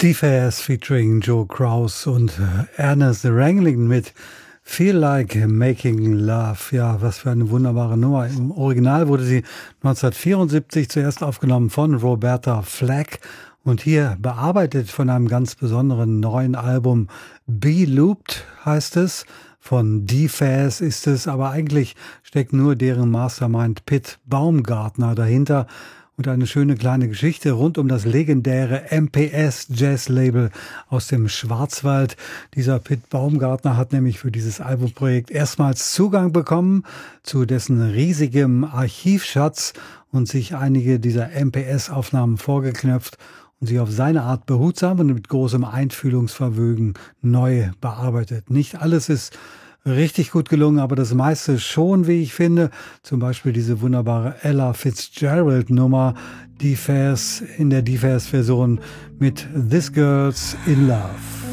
DFS featuring Joe Kraus und Ernest Ranglin mit Feel Like Making Love. Ja, was für eine wunderbare Nummer. Im Original wurde sie 1974 zuerst aufgenommen von Roberta Flack und hier bearbeitet von einem ganz besonderen neuen Album. Be Looped heißt es. Von DFS ist es, aber eigentlich steckt nur deren Mastermind Pit Baumgartner dahinter. Und eine schöne kleine Geschichte rund um das legendäre MPS Jazz Label aus dem Schwarzwald. Dieser Pit Baumgartner hat nämlich für dieses Albumprojekt erstmals Zugang bekommen zu dessen riesigem Archivschatz und sich einige dieser MPS-Aufnahmen vorgeknöpft und sie auf seine Art behutsam und mit großem Einfühlungsvermögen neu bearbeitet. Nicht alles ist richtig gut gelungen, aber das meiste schon, wie ich finde. Zum Beispiel diese wunderbare Ella Fitzgerald-Nummer, in der DFS-Version mit This Girl's in Love.